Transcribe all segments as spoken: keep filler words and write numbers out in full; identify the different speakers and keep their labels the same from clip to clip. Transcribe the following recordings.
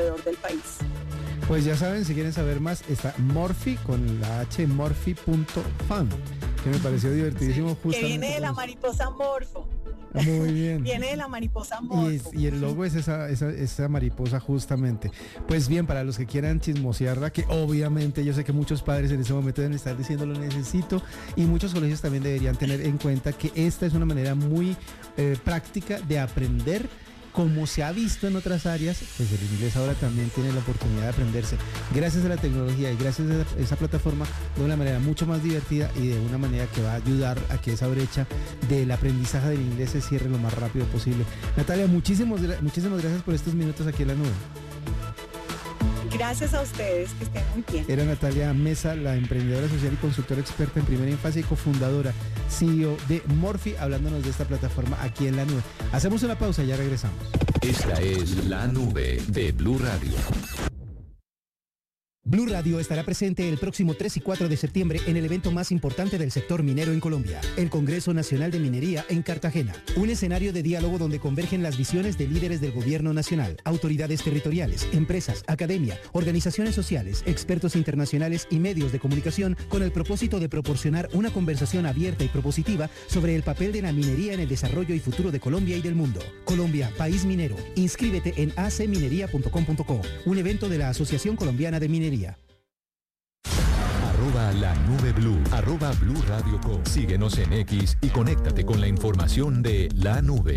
Speaker 1: alrededor del país.
Speaker 2: Pues ya saben, si quieren saber más, está Morphy con la H, morphy punto fan, que me pareció divertidísimo.
Speaker 1: Sí,
Speaker 2: justamente.
Speaker 1: Que viene de la mariposa morfo.
Speaker 2: Muy bien.
Speaker 1: Viene de la mariposa
Speaker 2: Y,
Speaker 1: morfo.
Speaker 2: es, y el logo es esa, esa, esa mariposa justamente. Pues bien, para los que quieran chismosearla, que obviamente yo sé que muchos padres en este momento deben estar diciendo lo necesito, y muchos colegios también deberían tener en cuenta que esta es una manera muy eh, práctica de aprender. Como se ha visto en otras áreas, pues el inglés ahora también tiene la oportunidad de aprenderse gracias a la tecnología y gracias a esa plataforma de una manera mucho más divertida y de una manera que va a ayudar a que esa brecha del aprendizaje del inglés se cierre lo más rápido posible. Natalia, muchísimos, muchísimas gracias por estos minutos aquí en la nube.
Speaker 1: Gracias a ustedes, que estén muy bien.
Speaker 2: Era Natalia Mesa, la emprendedora social y consultora experta en primera infancia y cofundadora, C E O de Morphy, hablándonos de esta plataforma aquí en la nube. Hacemos una pausa y ya regresamos.
Speaker 3: Esta es La Nube de Blue Radio.
Speaker 4: Blue Radio estará presente el próximo tres y cuatro de septiembre en el evento más importante del sector minero en Colombia, el Congreso Nacional de Minería en Cartagena. Un escenario de diálogo donde convergen las visiones de líderes del gobierno nacional, autoridades territoriales, empresas, academia, organizaciones sociales, expertos internacionales y medios de comunicación, con el propósito de proporcionar una conversación abierta y propositiva sobre el papel de la minería en el desarrollo y futuro de Colombia y del mundo. Colombia, país minero. Inscríbete en a c minería punto com punto co, un evento de la Asociación Colombiana de Minería.
Speaker 3: Arroba La Nube Blue, arroba Blue Radio Co. Síguenos en X y conéctate con la información de La Nube.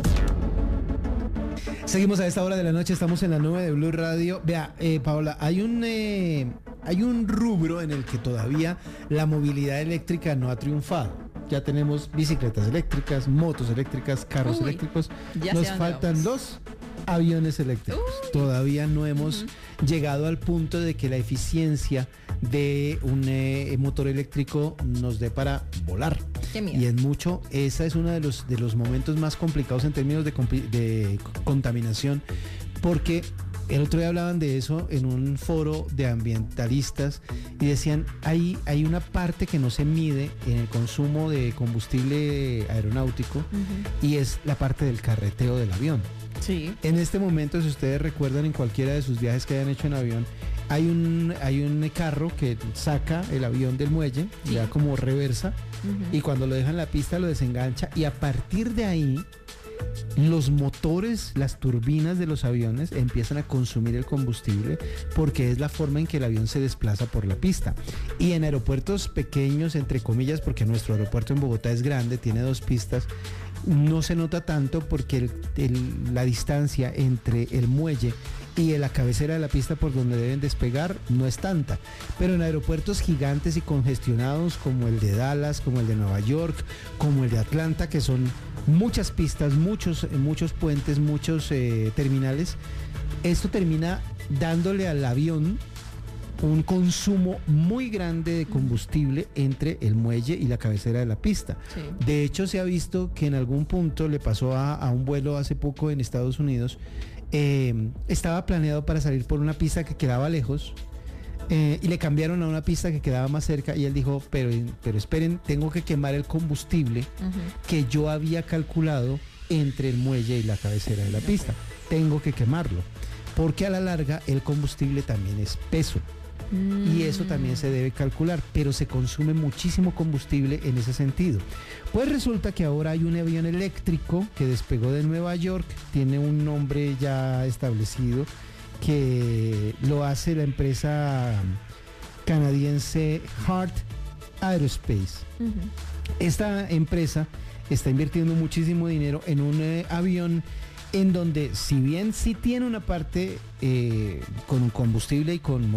Speaker 2: Seguimos a esta hora de la noche, estamos en la nube de Blue Radio. Vea, eh, Paola, hay un, eh, hay un rubro en el que todavía la movilidad eléctrica no ha triunfado. Ya tenemos bicicletas eléctricas, motos eléctricas, carros
Speaker 5: Uy,
Speaker 2: eléctricos.
Speaker 5: ya
Speaker 2: Nos
Speaker 5: sé dónde
Speaker 2: faltan
Speaker 5: vamos.
Speaker 2: los aviones eléctricos.
Speaker 5: Uy.
Speaker 2: Todavía no hemos uh-huh. llegado al punto de que la eficiencia de un eh, motor eléctrico nos dé para volar.
Speaker 5: Qué miedo.
Speaker 2: Y en mucho, esa es uno de los, de los momentos más complicados en términos de, compli- de contaminación, porque el otro día hablaban de eso en un foro de ambientalistas y decían, hay, hay una parte que no se mide en el consumo de combustible aeronáutico uh-huh. y es la parte del carreteo del avión.
Speaker 5: Sí.
Speaker 2: En este momento, si ustedes recuerdan en cualquiera de sus viajes que hayan hecho en avión, hay un, hay un carro que saca el avión del muelle, sí. le da como reversa uh-huh. y cuando lo deja en la pista lo desengancha y a partir de ahí los motores, las turbinas de los aviones empiezan a consumir el combustible porque es la forma en que el avión se desplaza por la pista. Y en aeropuertos pequeños, entre comillas, porque nuestro aeropuerto en Bogotá es grande, tiene dos pistas, no se nota tanto porque el, el, la distancia entre el muelle y la cabecera de la pista por donde deben despegar no es tanta, pero en aeropuertos gigantes y congestionados como el de Dallas, como el de Nueva York, como el de Atlanta, que son muchas pistas, muchos, muchos puentes, muchos eh, terminales, esto termina dándole al avión un consumo muy grande de combustible entre el muelle y la cabecera de la pista. Sí. De hecho, se ha visto que en algún punto le pasó a, a un vuelo hace poco en Estados Unidos. Eh, estaba planeado para salir por una pista que quedaba lejos eh, y le cambiaron a una pista que quedaba más cerca y él dijo, pero, pero esperen, tengo que quemar el combustible uh-huh. que yo había calculado entre el muelle y la cabecera de la pista. Tengo que quemarlo, porque a la larga el combustible también es peso. Y eso también se debe calcular, pero se consume muchísimo combustible en ese sentido. Pues resulta que ahora hay un avión eléctrico que despegó de Nueva York, tiene un nombre ya establecido, que lo hace la empresa canadiense Heart Aerospace. Uh-huh. Esta empresa está invirtiendo muchísimo dinero en un eh, avión en donde, si bien sí tiene una parte eh, con combustible y con